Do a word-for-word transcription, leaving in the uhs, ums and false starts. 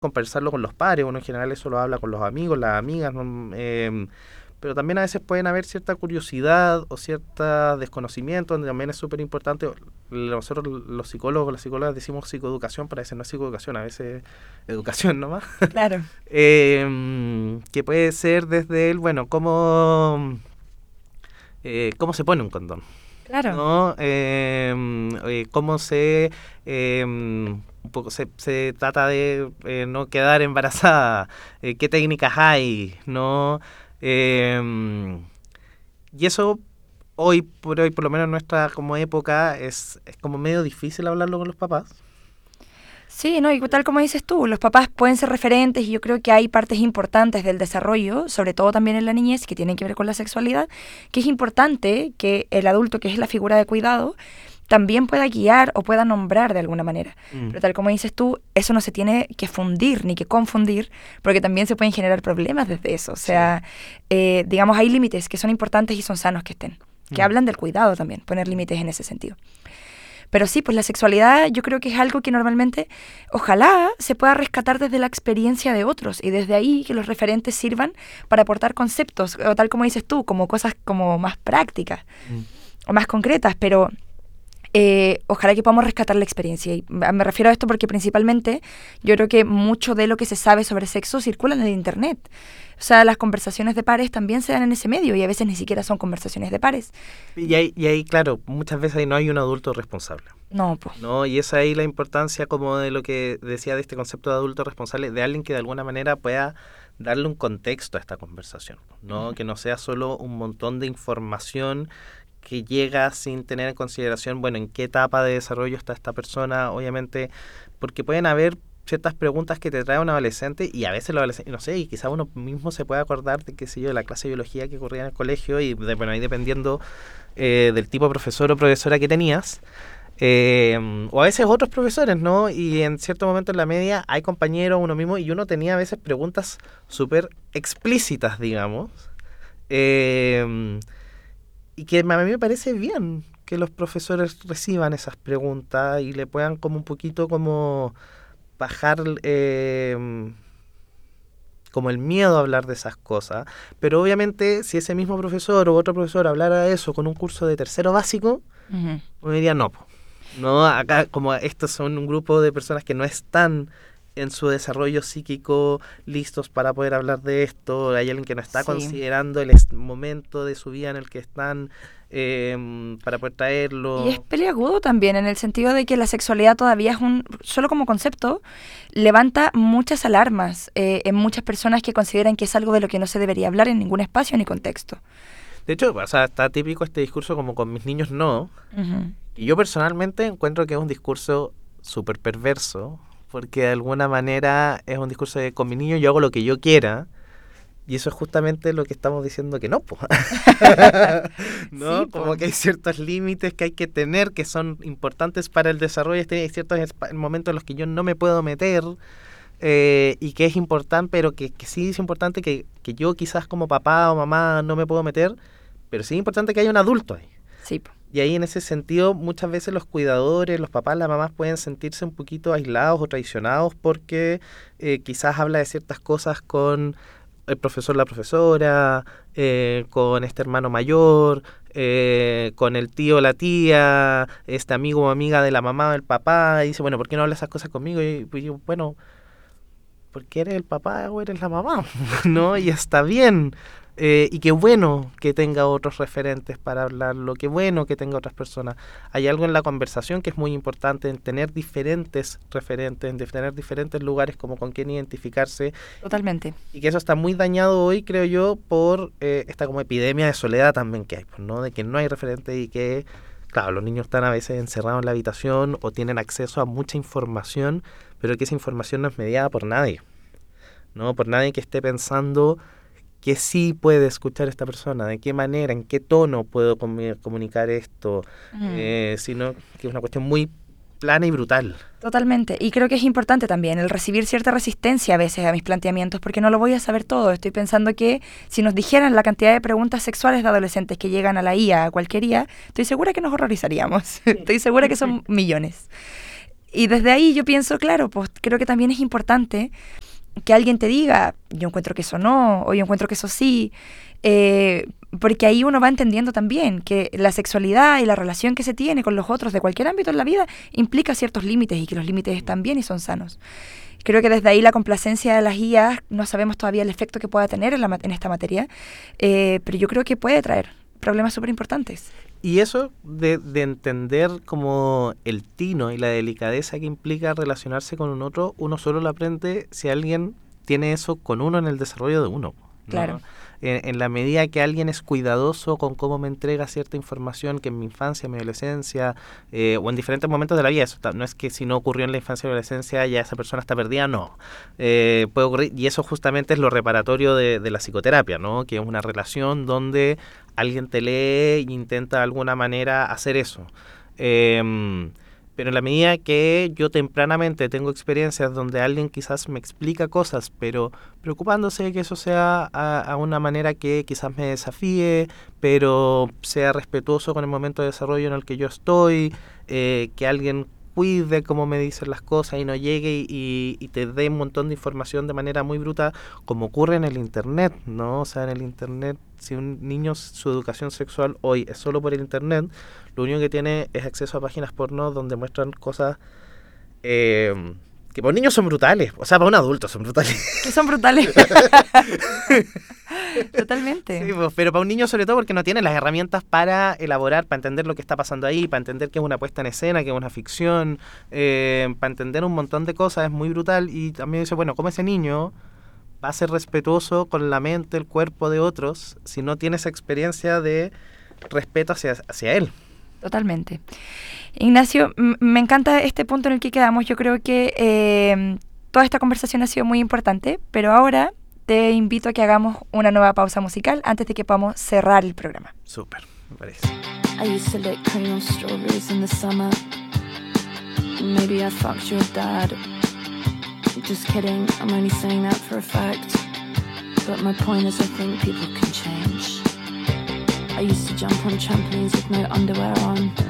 conversarlo con los padres, uno en general eso lo habla con los amigos, las amigas, ¿no? Eh, pero también a veces pueden haber cierta curiosidad o cierto desconocimiento, donde también es súper importante. Nosotros los psicólogos, las psicólogas decimos psicoeducación, pero a veces no es psicoeducación, a veces educación nomás. Claro. eh, que puede ser desde el, bueno, cómo, eh, cómo se pone un condón. Claro. ¿No? Eh, eh, cómo se... Eh, un poco se, se trata de eh, no quedar embarazada, eh, qué técnicas hay, ¿no? Eh, y eso hoy por hoy, por lo menos en nuestra como época, es, es como medio difícil hablarlo con los papás. Sí, no, y tal como dices tú, los papás pueden ser referentes y yo creo que hay partes importantes del desarrollo, sobre todo también en la niñez, que tienen que ver con la sexualidad, que es importante que el adulto, que es la figura de cuidado, también pueda guiar o pueda nombrar de alguna manera. Mm. Pero tal como dices tú, eso no se tiene que fundir ni que confundir, porque también se pueden generar problemas desde eso. O sea, sí. eh, digamos, hay límites que son importantes y son sanos que estén, que mm. hablan del cuidado también, poner límites en ese sentido. Pero sí, pues la sexualidad yo creo que es algo que normalmente, ojalá, se pueda rescatar desde la experiencia de otros y desde ahí que los referentes sirvan para aportar conceptos, o tal como dices tú, como cosas como más prácticas mm. o más concretas, pero... Eh, ojalá que podamos rescatar la experiencia. Y me refiero a esto porque principalmente yo creo que mucho de lo que se sabe sobre sexo circula en el internet. O sea, las conversaciones de pares también se dan en ese medio y a veces ni siquiera son conversaciones de pares. Y ahí, y ahí claro, muchas veces ahí no hay un adulto responsable. No, pues. No, y esa ahí la importancia como de lo que decía de este concepto de adulto responsable, de alguien que de alguna manera pueda darle un contexto a esta conversación, ¿no? Uh-huh. Que no sea solo un montón de información que llega sin tener en consideración, bueno, en qué etapa de desarrollo está esta persona, obviamente, porque pueden haber ciertas preguntas que te trae un adolescente y a veces los adolescentes, no sé, y quizá uno mismo se puede acordar de, qué sé yo, de la clase de biología que ocurría en el colegio y, de, bueno, ahí dependiendo eh, del tipo de profesor o profesora que tenías, eh, o a veces otros profesores, ¿no? Y en cierto momento en la media hay compañeros, uno mismo, y uno tenía a veces preguntas súper explícitas, digamos, eh... y que a mí me parece bien que los profesores reciban esas preguntas y le puedan como un poquito como bajar eh, como el miedo a hablar de esas cosas. Pero obviamente si ese mismo profesor o otro profesor hablara de eso con un curso de tercero básico, uh-huh. uno diría no, no, acá como estos son un grupo de personas que no están en su desarrollo psíquico listos para poder hablar de esto, hay alguien que no está sí. considerando el momento de su vida en el que están eh, para poder traerlo. Y es peliagudo también en el sentido de que la sexualidad todavía es un, solo como concepto, levanta muchas alarmas eh, en muchas personas que consideran que es algo de lo que no se debería hablar en ningún espacio ni contexto. De hecho, o sea, está típico este discurso como con mis niños no, uh-huh. y yo personalmente encuentro que es un discurso súper perverso, porque de alguna manera es un discurso de con mi niño yo hago lo que yo quiera, y eso es justamente lo que estamos diciendo que no, pues. ¿No? Sí, como que hay ciertos límites que hay que tener que son importantes para el desarrollo, hay ciertos momentos en los que yo no me puedo meter, eh, y que es importante, pero que, que sí es importante que, que yo quizás como papá o mamá no me puedo meter, pero sí es importante que haya un adulto ahí. Sí, pues. Y ahí en ese sentido muchas veces los cuidadores, los papás, las mamás pueden sentirse un poquito aislados o traicionados porque eh, quizás habla de ciertas cosas con el profesor, la profesora, eh, con este hermano mayor, eh, con el tío o la tía, este amigo o amiga de la mamá o del papá, y dice, bueno, ¿por qué no hablas esas cosas conmigo? Y pues yo, bueno, porque eres el papá o eres la mamá, ¿no? Y está bien. Eh, y qué bueno que tenga otros referentes para hablarlo, qué bueno que tenga otras personas. Hay algo en la conversación que es muy importante, en tener diferentes referentes, en tener diferentes lugares como con quién identificarse. Totalmente. Y que eso está muy dañado hoy, creo yo, por eh, esta como epidemia de soledad también que hay, pues, ¿no? De que no hay referentes y que, claro, los niños están a veces encerrados en la habitación o tienen acceso a mucha información, pero que esa información no es mediada por nadie, ¿no? Por nadie que esté pensando que sí puede escuchar esta persona, de qué manera, en qué tono puedo com- comunicar esto, mm. eh, sino que es una cuestión muy plana y brutal. Totalmente, y creo que es importante también el recibir cierta resistencia a veces a mis planteamientos, porque no lo voy a saber todo. Estoy pensando que si nos dijeran la cantidad de preguntas sexuales de adolescentes que llegan a la I A, a cualquier I A, estoy segura que nos horrorizaríamos, estoy segura que son millones. Y desde ahí yo pienso, claro, pues creo que también es importante que alguien te diga, yo encuentro que eso no, o yo encuentro que eso sí, eh, porque ahí uno va entendiendo también que la sexualidad y la relación que se tiene con los otros de cualquier ámbito en la vida implica ciertos límites y que los límites están bien y son sanos. Creo que desde ahí la complacencia de las I A, no sabemos todavía el efecto que pueda tener en, la, en esta materia, eh, pero yo creo que puede traer problemas súper importantes. Y eso de, de entender como el tino y la delicadeza que implica relacionarse con un otro, uno solo lo aprende si alguien tiene eso con uno en el desarrollo de uno, ¿no? Claro. En, en la medida que alguien es cuidadoso con cómo me entrega cierta información que en mi infancia, en mi adolescencia, eh, o en diferentes momentos de la vida, eso no es que si no ocurrió en la infancia o adolescencia ya esa persona está perdida, no. Eh, puede ocurrir, y eso justamente es lo reparatorio de, de la psicoterapia, ¿no? Que es una relación donde alguien te lee e intenta de alguna manera hacer eso. Eh, pero en la medida que yo tempranamente tengo experiencias donde alguien quizás me explica cosas, pero preocupándose de que eso sea a, a una manera que quizás me desafíe, pero sea respetuoso con el momento de desarrollo en el que yo estoy, eh, que alguien cuide cómo me dicen las cosas y no llegue y, y te dé un montón de información de manera muy bruta, como ocurre en el internet, ¿no? O sea, en el internet, si un niño, su educación sexual hoy es solo por el internet, lo único que tiene es acceso a páginas porno donde muestran cosas eh, que para un niño son brutales, o sea, para un adulto son brutales. Que son brutales. Totalmente. Sí, pues, pero para un niño sobre todo porque no tiene las herramientas para elaborar, para entender lo que está pasando ahí, para entender que es una puesta en escena, que es una ficción, eh, para entender un montón de cosas, es muy brutal. Y también dice, bueno, ¿cómo ese niño va a ser respetuoso con la mente, el cuerpo de otros si no tiene esa experiencia de respeto hacia, hacia él? Totalmente. Ignacio, m- me encanta este punto en el que quedamos. Yo creo que eh, toda esta conversación ha sido muy importante, pero ahora te invito a que hagamos una nueva pausa musical antes de que podamos cerrar el programa. Súper, me parece. I used to lick cream on strawberries in the summer. Maybe I fucked your dad. Just kidding, I'm only saying that for a fact. But my point is I think people can change. I used to jump on trampolines with no underwear on.